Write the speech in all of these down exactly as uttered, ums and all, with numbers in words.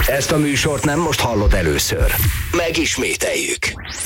Ezt a műsort nem most hallod először. Megismételjük.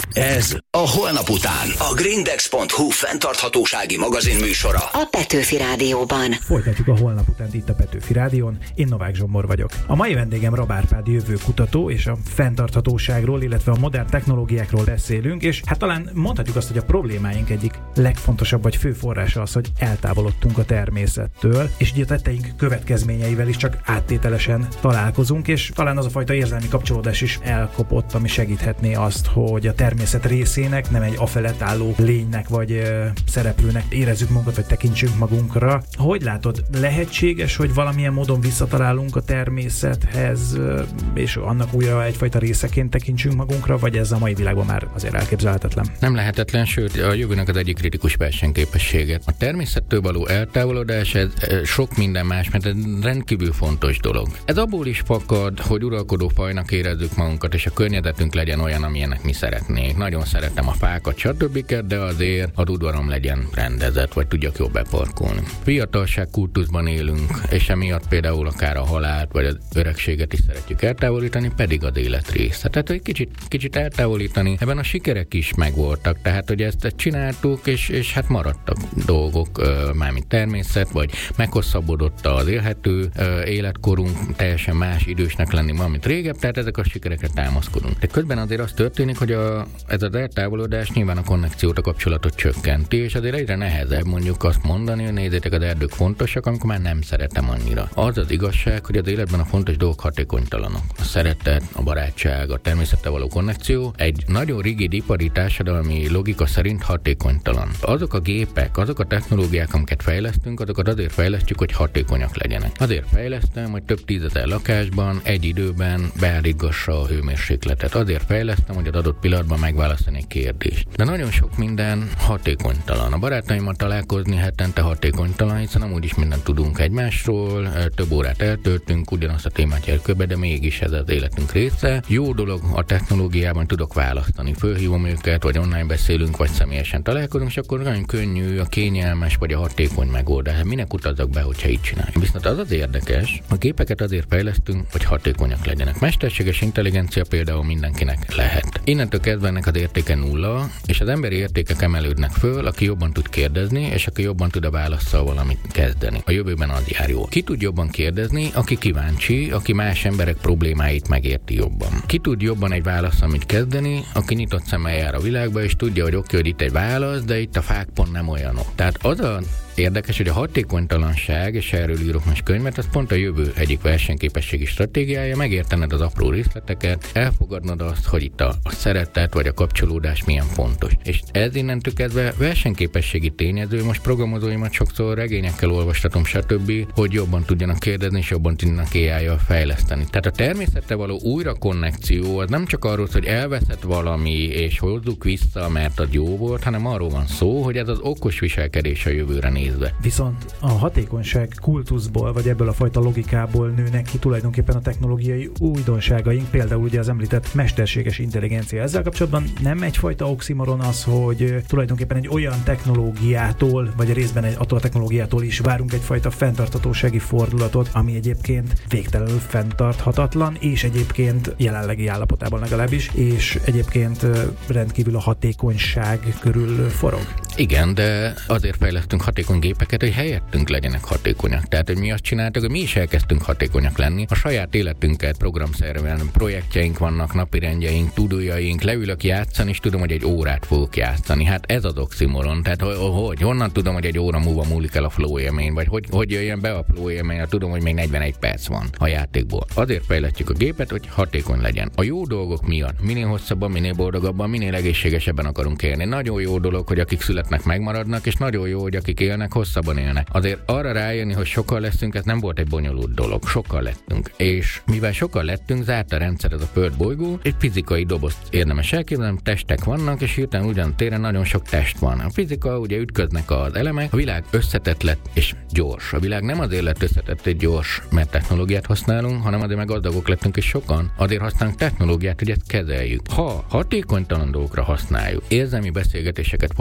Ez a Holnap után. A grindex pont hu fenntarthatósági magazin műsora. A Petőfi Rádióban. Folytatjuk a Holnap után itt a Petőfi Rádión. Én Novák Zsombor vagyok. A mai vendégem Rab Árpád jövőkutató, és a fenntarthatóságról, illetve a modern technológiákról beszélünk, és hát talán mondhatjuk azt, hogy a problémáink egyik legfontosabb vagy fő forrása az, hogy eltávolodtunk a természettől, és így a tetteink következményeivel is csak áttételesen találkozunk, és talán az a fajta érzelmi kapcsolódás is elkopott, ami segíthetné azt, hogy a természet részének, nem egy afelett álló lénynek vagy ö, szereplőnek érezzük magunkat, vagy tekintsünk magunkra. Hogy látod, lehetséges, hogy valamilyen módon visszatalálunk a természethez, ö, és annak újra egyfajta részeként tekintsünk magunkra, vagy ez a mai világban már azért elképzelhetetlen? Nem lehetetlen, sőt a jövőnek az egyik kritikus versenyképessége. A természettől való eltávolodás, ez sok minden más, mert ez rendkívül fontos dolog. Ez abból is fakad, hogy uralkodó fajnak érezzük magunkat, és a környezetünk legyen olyan, amilyennek mi szeretnénk. Nagyon szeretem a fákat, stb., de azért a udvarom legyen rendezett, vagy tudjak jól beparkolni. Fiatalság kultuszban élünk, és emiatt például akár a halált, vagy az öregséget is szeretjük eltávolítani, pedig az élet része. Tehát, hogy kicsit, kicsit eltávolítani, ebben a sikerek is megvoltak, tehát, hogy ezt csináltuk, és, és hát maradtak dolgok, mármint természet, vagy meghosszabbodott az élhető életkorunk, teljesen más idősnek lenni, valamint régebb, tehát ezek a sikereket támaszkodunk. De közben azért az történik, hogy a, ez az eltávolodás nyilván a konnekciót, a kapcsolatot csökkenti, és azért egyre nehezebb mondjuk azt mondani, hogy nézzétek, az erdők fontosak, amikor már nem szeretem annyira. Az az igazság, hogy az életben a fontos dolgok hatékonytalanok. A szeretet, a barátság, a természettel való konnekció egy nagyon rigid ipari társadalmi logika szerint hatékonytalan. Azok a gépek, azok a technológiák, amiket fejlesztünk, azokat azért fejlesztjük, hogy hatékonyak legyenek. Azért fejlesztem, hogy több tízezer lakásban egy időben beállítgassa a hőmérsékletet. Azért fejlesztem, hogy az adott pillanatban megválaszolni egy kérdést. De nagyon sok minden hatékonytalan. A barátaimmal találkozni hetente hatékonytalan, hiszen amúgy is mindent tudunk egymásról, több órát eltöltünk, ugyanazt a témát jelköbe, de mégis ez az életünk része. Jó dolog, a technológiában tudok választani. Fölhívom őket, vagy online beszélünk, vagy személyesen találkozunk, és akkor nagyon könnyű, a kényelmes, vagy a hatékony megoldás. Minek utazzak be, hogyha így csináljuk? Viszont az az érdekes, a gépeket azért fejlesztünk, hogy hatékonyak legyenek. Mesterséges intelligencia például mindenkinek lehet. Innentől kezdve ennek az értéke nulla, és az emberi értékek emelődnek föl, aki jobban tud kérdezni, és aki jobban tud a válasszal valamit kezdeni. A jövőben az jár jól. Ki tud jobban kérdezni, aki kíváncsi, aki más emberek problémáit megérti jobban. Ki tud jobban egy válasz, amit kezdeni, aki nyitott szemmel jár a világba, és tudja, hogy oké, hogy itt egy válasz, de itt a fák pont nem olyanok. Tehát az a érdekes, hogy a hatékonytalanság, és erről írok most könyvet, az pont a jövő egyik versenyképességi stratégiája, megértened az apró részleteket, elfogadnod azt, hogy itt a, a szeretet vagy a kapcsolódás milyen fontos. És ez innentől kezdve versenyképességi tényező, most programozóimat sokszor regényekkel olvastatom, stb., hogy jobban tudjanak kérdezni, és jobban tudjanak á í-jal fejleszteni. Tehát a természettel való újra konnekció az nem csak arról, hogy elveszett valami, és hozzuk vissza, mert az jó volt, hanem arról van szó, hogy ez az okos viselkedés a jövőre nézve. Viszont a hatékonyság kultuszból, vagy ebből a fajta logikából nőnek ki tulajdonképpen a technológiai újdonságaink, például ugye az említett mesterséges intelligencia. Ezzel kapcsolatban nem egyfajta oximoron az, hogy tulajdonképpen egy olyan technológiától, vagy részben egy attól a technológiától is várunk egyfajta fenntarthatósági fordulatot, ami egyébként végtelenül fenntarthatatlan, és egyébként jelenlegi állapotában legalábbis, és egyébként rendkívül a hatékonyság körül forog. Igen, de azért fejlesztünk hatékony gépeket, hogy helyettünk legyenek hatékonyak. Tehát, hogy mi azt csináltuk, hogy mi is elkezdtünk hatékonyak lenni. A saját életünket programszerűen, projektjeink vannak, napirendjeink, tudójaink, leülök játszani, és tudom, hogy egy órát fogok játszani. Hát ez az oximoron. Tehát, hogy honnan tudom, hogy egy óra múlva múlik el a flow élmény, vagy hogy, hogy jöjjön be a flow élmény, tudom, hogy még negyvenegy perc van a játékból. Azért fejlesztjük a gépet, hogy hatékony legyen. A jó dolgok miatt minél hosszabban, minél boldogabban, minél egészségesebben akarunk élni. Nagyon jó dolog, hogy akik születnek, megmaradnak, és nagyon jó, hogy akik élnek, hosszabban élnek. Azért arra rájönni, hogy sokkal leszünk, ez nem volt egy bonyolult dolog. Sokkal lettünk. És mivel sokkal lettünk, zárt a rendszer, ez a földbolygó, egy fizikai dobozt érdemes elképzelni, testek vannak, és hirtelen ugyan téren nagyon sok test van. A fizika, ugye ütköznek az elemek, a világ összetett lett és gyors. A világ nem azért lett összetett és gyors, mert technológiát használunk, hanem azért meg gazdagok lettünk és sokan. Azért használunk technológiát, hogy ezt kezeljük. Ha hatékonytalan dolgokra használjuk, érzelmi beszélgetéseket folytatunk a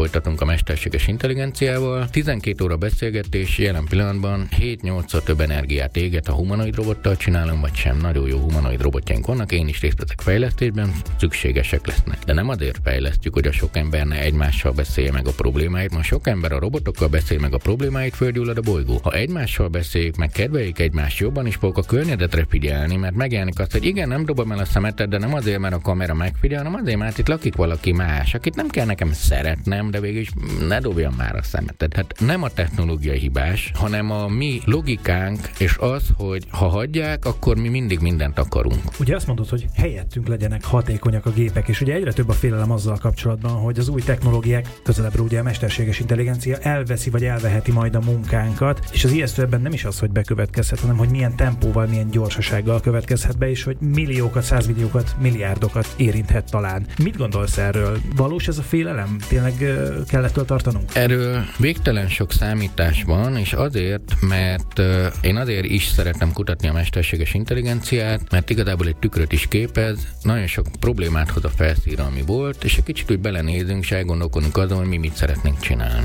mesterséges intelligenciával. tizenkét óra beszélgetés, jelen pillanatban hét-nyolcszor több energiát éget a humanoid robottal csinálom, vagy sem. Nagyon jó humanoid robotjaink vannak, én is részt veszek fejlesztésben, szükségesek lesznek. De nem azért fejlesztjük, hogy a sok ember ne egymással beszélje meg a problémáit, ma sok ember a robotokkal beszél meg a problémáit, földgyullad a bolygó. Ha egymással beszéljük, meg kedveljük egymást, jobban is fogok a környezetre figyelni, mert megjelenik azt, hogy igen, nem dobom el a szemetet, de nem azért, mert a kamera megfigyel, hanem azért, mert itt lakik valaki más, akit nem kell nekem szeretnem, de végül is ne dobjam már a szemetet. Hát nem a technológia hibás, hanem a mi logikánk, és az, hogy ha hagyják, akkor mi mindig mindent akarunk. Ugye azt mondod, hogy helyettünk legyenek hatékonyak a gépek, és ugye egyre több a félelem azzal kapcsolatban, hogy az új technológiák, közelebbre ugye a mesterséges intelligencia elveszi vagy elveheti majd a munkánkat, és az ijesztő ebben nem is az, hogy bekövetkezhet, hanem hogy milyen tempóval, milyen gyorsasággal következhet be, és hogy milliókat, százmilliókat, milliárdokat érinthet talán. Mit gondolsz erről? Valós ez a félelem? Tényleg uh, kell ettől tartanunk? Erről végtelen sok számítás van, és azért, mert uh, én azért is szeretem kutatni a mesterséges intelligenciát, mert igazából egy tükröt is képez, nagyon sok problémát hoz a felszínre, ami volt, és egy kicsit úgy belenézünk, és elgondolkodunk azon, hogy mi mit szeretnénk csinálni.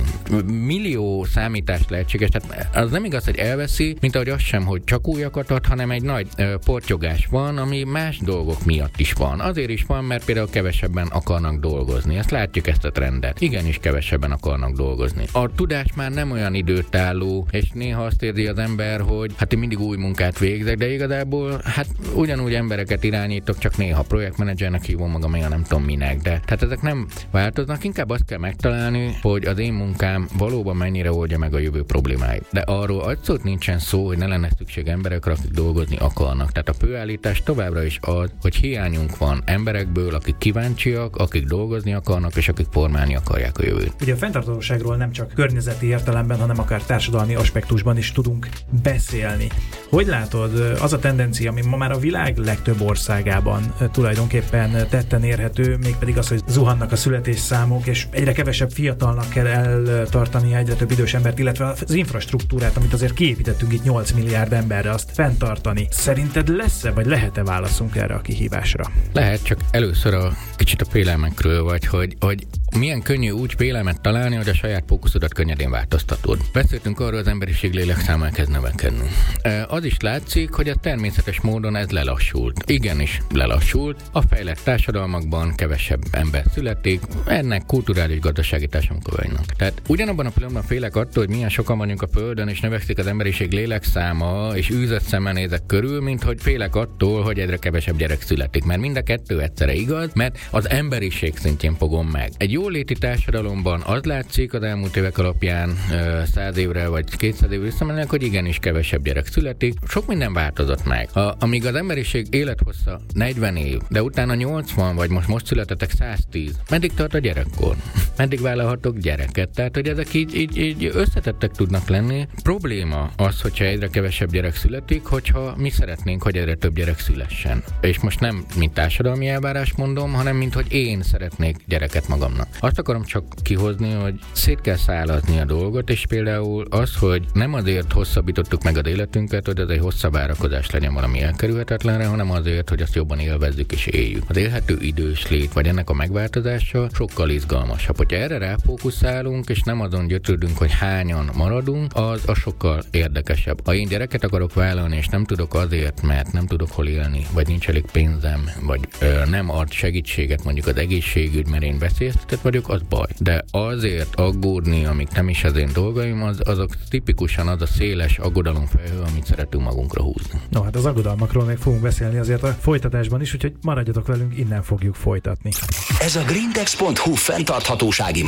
Millió számítás lehetséges, tehát az nem igaz, hogy elveszi, mint ahogy az sem, hogy csak újakat ad, hanem egy nagy uh, portyogás van, ami más dolgok miatt is van. Azért is van, mert például kevesebben akarnak dolgozni. Ezt látjuk, ezt a trendet. Igenis kevesebben akarnak dolgozni. A tudás már nem olyan időtálló, és néha azt érzi az ember, hogy hát én mindig új munkát végzek, de igazából hát ugyanúgy embereket irányítok, csak néha projektmenedzsernek hívom magam, olyan nem tudom minek, de tehát ezek nem változnak, inkább azt kell megtalálni, hogy az én munkám valóban mennyire oldja meg a jövő problémáit. De arról abszolút nincsen szó, hogy ne lenne szükség emberekre, akik dolgozni akarnak. Tehát a főállítás továbbra is az, hogy hiányunk van emberekből, akik kíváncsiak, akik dolgozni akarnak, és akik formálni akarják a jövőt. Ugye a fenntarthatóságról nem csak környezeti értelemben, hanem akár társadalmi aspektusban is tudunk beszélni. Hogy látod, az a tendencia, ami ma már a világ legtöbb országában tulajdonképpen tetten érhető, mégpedig az, hogy zuhannak a születésszámok, és egyre kevesebb fiatalnak kell eltartani egyre több idős embert, illetve az infrastruktúrát, amit azért kiépítettünk itt nyolc milliárd emberre, azt fenntartani. Szerinted lesz-e, vagy lehet-e válaszunk erre a kihívásra? Lehet, csak először a kicsit a félelmekről, vagy hogy, hogy milyen könnyű úgy félelmet találni, hogy a saját fókuszodat könnyedén változtatod. Beszéltünk arról, az emberiség lélekszáma kezd növekedni. Az is látszik, hogy a természetes módon ez lelassult. Igenis lelassult. A fejlett társadalmakban kevesebb ember születik, ennek kulturális gazdasági társadalmak vannak. Tehát ugyanabban a pillanatban félek attól, hogy milyen sokan vagyunk a Földön, és növekszik az emberiség lélekszáma, és űzött szemmel nézek körül, mint hogy félek attól, hogy egyre kevesebb gyerek születik. Mert mind a kettő egyszerre igaz, mert az emberiség szintjén fogom meg. Egy jóléti társadalomban az látszik az elmúlt évek alapján száz évre vagy kétszáz évre visszamennek, hogy igenis kevesebb gyerek születik. Sok minden változott meg. A, amíg az emberiség élethossza negyven év, de utána nyolcvan, vagy most most születetek száztíz, meddig tart a gyerekkor? Meddig vállalhatok gyereket? Tehát, hogy ezek így, így, így összetettek tudnak lenni. Probléma az, hogyha egyre kevesebb gyerek születik, hogyha mi szeretnénk, hogy egyre több gyerek szülessen. És most nem mint társadalmi elvárás mondom, hanem mint hogy én szeretnék gyereket magamnak. Azt akarom csak kihozni, hogy szét kell szálazni a dolgot, és például az, hogy nem azért hosszabbítottuk meg az életünket, hogy ez egy hosszabb várakozás legyen valami elkerülhetetlenre, hanem azért, hogy azt jobban élvezzük és éljük. Az élhető idős lét, vagy ennek a megváltozása sokkal izgalmasabb. Hogyha erre ráfókuszálunk, és nem azon gyötrődünk, hogy hányan maradunk, az a sokkal érdekesebb. Ha én gyereket akarok vállalni, és nem tudok azért, mert nem tudok hol élni, vagy nincs elég pénzem, vagy ö, nem ad segítséget mondjuk az egészségügy, mert én veszélyeztetett vagyok, az baj. De azért aggódni, amik nem is az én dolgaim, az, azok tipikusan az a széles aggodalomfejhő, amit szeretünk magunkra húzni. No, hát az aggodalmakról még fogunk beszélni azért a folytatásban is, úgyhogy maradjatok velünk, innen fogjuk folytatni. Ez a grindex pont hu fenntarthatósági